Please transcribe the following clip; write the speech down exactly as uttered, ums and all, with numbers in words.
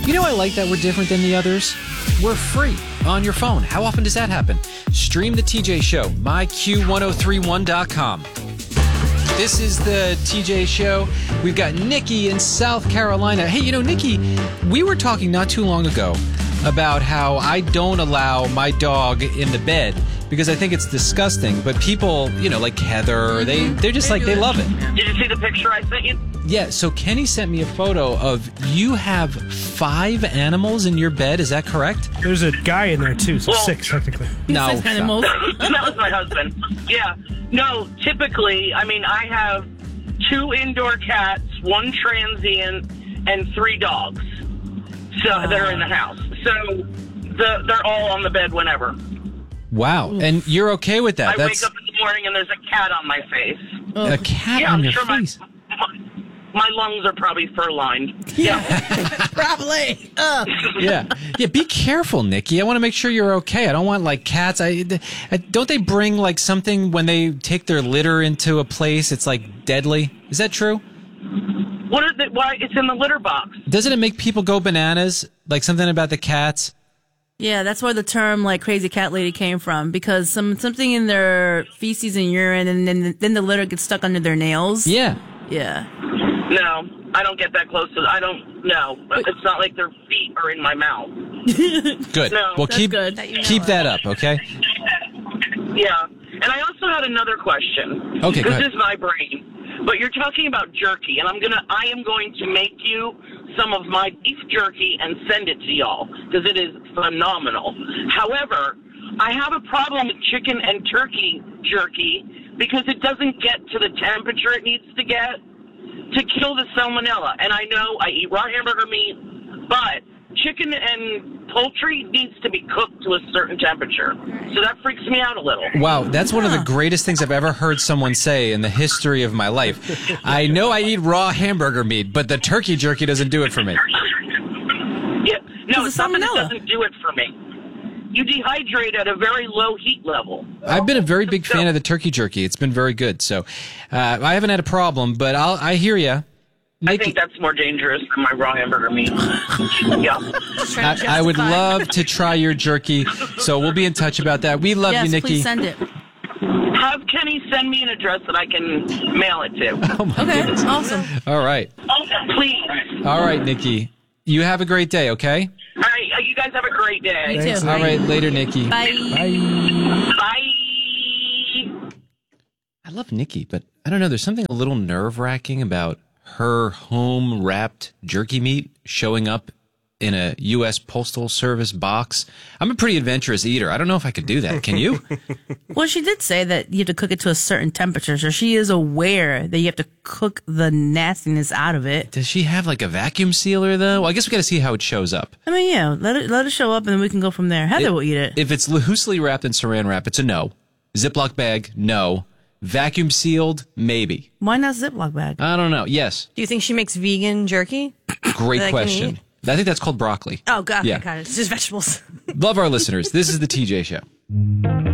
You know, I like that we're different than the others. We're free on your phone. How often does that happen? Stream the T J Show, my Q one oh three one dot com. This is the T J Show. We've got Nikki in South Carolina. Hey, you know, Nikki, we were talking not too long ago about how I don't allow my dog in the bed because I think it's disgusting. But people, you know, like Heather, they, they're just like, they love it. Did you see the picture I sent you? Yeah, so Kenny sent me a photo of you have five animals in your bed. Is that correct? There's a guy in there, too, so Well, six, technically. No. Six animals. That was my husband. Yeah. No, typically, I mean, I have two indoor cats, one transient, and three dogs so that are in the house. So the, they're all on the bed whenever. Wow. And you're okay with that? I That's wake up in the morning and there's a cat on my face. a cat Yeah, on I'm your sure my, face. my my lungs are probably fur-lined. Yeah. Probably. Uh. Yeah. Yeah, be careful, Nikki. I want to make sure you're okay. I don't want, like, cats. I, I Don't they bring, like, something when they take their litter into a place? It's, like, deadly. Is that true? What is it? Why? It's in the litter box. Doesn't it make people go bananas? Like, something about the cats? Yeah, that's where the term like crazy cat lady came from because some something in their feces and urine and then then the litter gets stuck under their nails. Yeah. Yeah. No, I don't get that close to. I don't. No, it's not like their feet are in my mouth. Good. No, well, that's keep good that you know keep it. that up, okay? Yeah, and I also had another question. Okay, go This ahead. is my brain. But you're talking about jerky, and I'm gonna. I am going to make you some of my beef jerky and send it to y'all because it is phenomenal. However, I have a problem with chicken and turkey jerky because it doesn't get to the temperature it needs to get to kill the salmonella. And I know I eat raw hamburger meat, but chicken and poultry needs to be cooked to a certain temperature. So that freaks me out a little. Wow, that's one of the greatest things I've ever heard someone say in the history of my life. I know I eat raw hamburger meat, but the turkey jerky doesn't do it for me. Yeah, no, It's it's the not that it salmonella. doesn't do it for me. You dehydrate at a very low heat level. I've been a very big fan of the turkey jerky. It's been very good. So uh, I haven't had a problem, but I'll, I hear you. I think that's more dangerous than my raw hamburger meat. Yeah. I, I would love to try your jerky, so we'll be in touch about that. We love yes, you, Nikki. please send it. Have Kenny send me an address that I can mail it to. Oh my Okay, goodness. awesome. All right. Please. All right, Nikki. You have a great day, okay? All right, you guys have a great day. You too. All right, later, Nikki. Bye. Bye. Bye. I love Nikki, but I don't know. There's something a little nerve-wracking about her home-wrapped jerky meat showing up in a U S Postal Service box. I'm a pretty adventurous eater. I don't know if I could do that. Can you? Well, she did say that you have to cook it to a certain temperature, so she is aware that you have to cook the nastiness out of it. Does she have like a vacuum sealer, though? Well, I guess we got to see how it shows up. I mean, yeah, let it let it show up, and then we can go from there. Heather It- will eat it. If it's loosely wrapped in saran wrap, it's a no. Ziploc bag, no. Vacuum sealed, maybe. Why not Ziploc bag? I don't know. Yes. Do you think she makes vegan jerky? Great That I can question. eat? I think that's called broccoli. Oh, God. Yeah. Okay, got it. It's just vegetables. Love our listeners. This is the T J Show.